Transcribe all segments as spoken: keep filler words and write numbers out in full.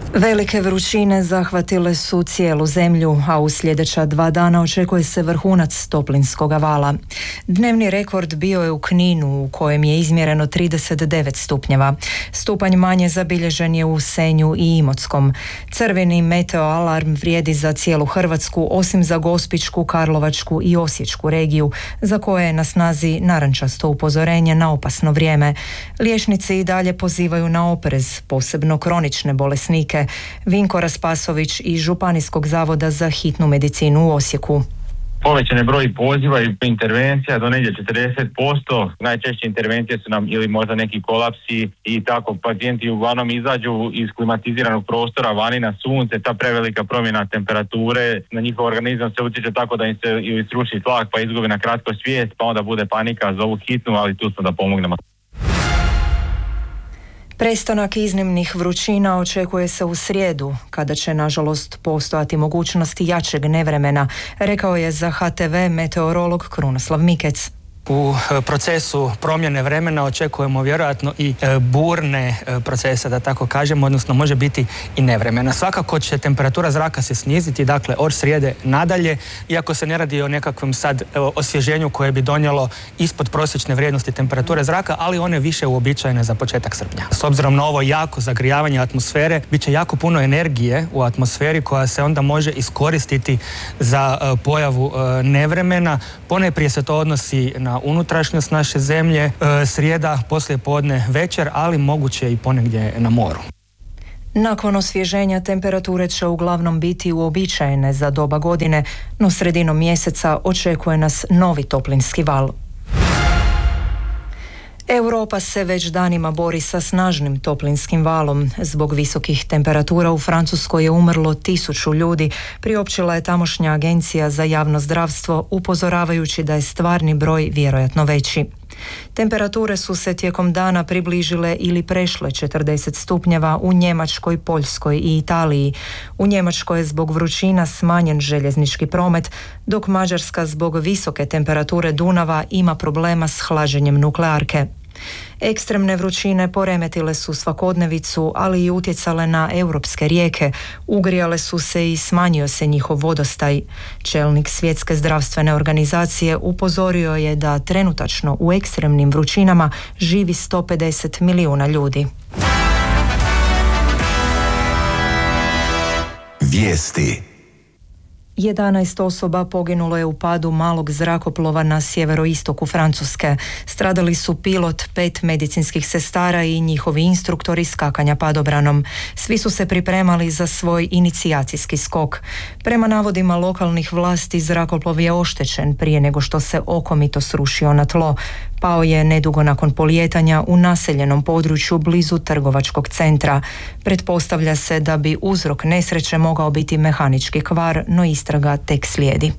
Velike vrućine zahvatile su cijelu zemlju, a u sljedeća dva dana očekuje se vrhunac toplinskog vala. Dnevni rekord bio je u Kninu, u kojem je izmjereno trideset devet stupnjeva. Stupanj manje zabilježen je u Senju i Imotskom. Crveni meteo alarm vrijedi za cijelu Hrvatsku, osim za Gospićku, Karlovačku i Osječku regiju, za koje je na snazi narančasto upozorenje na opasno vrijeme. Liječnici i dalje pozivaju na oprez, posebno kronične bolesnike. Vinko Raspasović iz Županijskog zavoda za hitnu medicinu u Osijeku. Povećan je broj poziva i intervencija do negdje četrdeset posto. Najčešće intervencije su nam ili možda neki kolapsi i tako pacijenti uglavnom izađu iz klimatiziranog prostora vani na sunce. Ta prevelika promjena temperature na njihov organizam se utječe tako da im se ili sruši tlak pa izgubi na kratko svijest, pa onda bude panika, zovu hitnu, ali tu smo da pomognemo. Prestanak iznimnih vrućina očekuje se u srijedu, kada će nažalost postojati mogućnosti jačeg nevremena, rekao je za H T V meteorolog Krunoslav Mikec. U procesu promjene vremena očekujemo vjerojatno i burne procese, da tako kažemo, odnosno može biti i nevremena. Svakako će temperatura zraka se sniziti, dakle od srijede nadalje, iako se ne radi o nekakvom sad osvježenju koje bi donijelo ispod prosječne vrijednosti temperature zraka, ali one više uobičajene za početak srpnja. S obzirom na ovo jako zagrijavanje atmosfere, bit će jako puno energije u atmosferi koja se onda može iskoristiti za pojavu nevremena. Ponajprije se to odnosi na unutrašnjost naše zemlje, e, srijeda, poslije podne, večer, ali moguće i ponegdje na moru. Nakon osvježenja temperature će uglavnom biti uobičajene za doba godine, no sredinom mjeseca očekuje nas novi toplinski val. Europa se već danima bori sa snažnim toplinskim valom. Zbog visokih temperatura u Francuskoj je umrlo tisuću ljudi, priopćila je tamošnja agencija za javno zdravstvo, upozoravajući da je stvarni broj vjerojatno veći. Temperature su se tijekom dana približile ili prešle četrdeset stupnjeva u Njemačkoj, Poljskoj i Italiji. U Njemačkoj je zbog vrućina smanjen željeznički promet, dok Mađarska zbog visoke temperature Dunava ima problema s hlađenjem nuklearke. Ekstremne vrućine poremetile su svakodnevicu, ali i utjecale na europske rijeke. Ugrijale su se i smanjio se njihov vodostaj. Čelnik Svjetske zdravstvene organizacije upozorio je da trenutačno u ekstremnim vrućinama živi sto pedeset milijuna ljudi. Vijesti. jedanaest osoba poginulo je u padu malog zrakoplova na sjeveroistoku Francuske. Stradali su pilot, pet medicinskih sestara i njihovi instruktori skakanja padobranom. Svi su se pripremali za svoj inicijacijski skok. Prema navodima lokalnih vlasti, zrakoplov je oštećen prije nego što se okomito srušio na tlo. Pao je nedugo nakon polijetanja u naseljenom području blizu trgovačkog centra. Pretpostavlja se da bi uzrok nesreće mogao biti mehanički kvar, no istraga tek slijedi.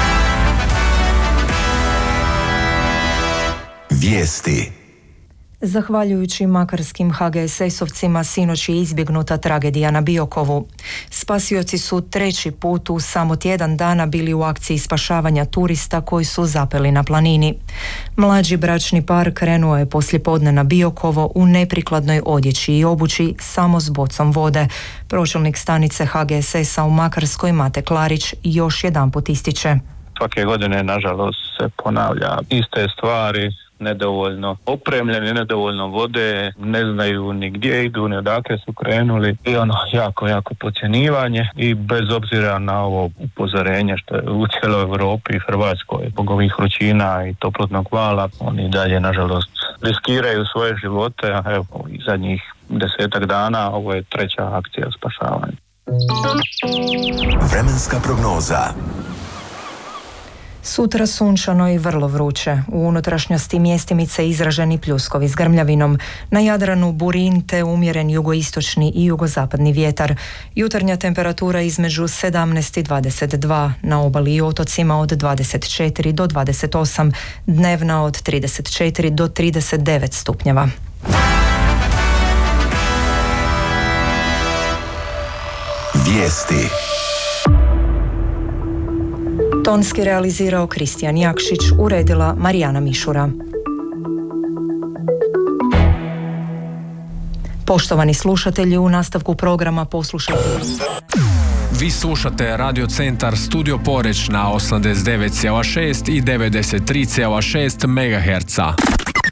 Vijesti. Zahvaljujući makarskim H G S S-ovcima sinoć je izbjegnuta tragedija na Biokovu. Spasioci su treći put u samo tjedan dana bili u akciji spašavanja turista koji su zapeli na planini. Mlađi bračni par krenuo je poslijepodne na Biokovo u neprikladnoj odjeći i obući samo s bocom vode. Pročelnik stanice H G S S-a u Makarskoj Mate Klarić još jedanput ističe. Svake godine, nažalost, se ponavlja iste stvari. Nedovoljno opremljeni, nedovoljno vode, ne znaju ni gdje idu, ni odakle su krenuli i ono jako, jako podcjenjivanje i bez obzira na ovo upozorenje što je u cijeloj Europi i Hrvatskoj zbog ovih vrućina i toplotnog vala, oni dalje nažalost riskiraju svoje živote, a evo i zadnjih desetak dana ovo je treća akcija spašavanja. Vremenska prognoza. Sutra sunčano i vrlo vruće. U unutrašnjosti mjestimice izraženi pljuskovi s grmljavinom. Na Jadranu burin te umjeren jugoistočni i jugozapadni vjetar. Jutarnja temperatura između sedamnaest i dvadeset dva. Na obali i otocima od dvadeset četiri do dvadeset osam. Dnevna od trideset četiri do trideset devet stupnjeva. Vijesti. Tonski realizirao Kristijan Jakšić, uredila Marijana Mišura. Poštovani slušatelji, u nastavku programa poslušajte. Vi slušate Radio Centar Studio Poreč na osamdeset devet zarez šest i devedeset tri zarez šest megaherca.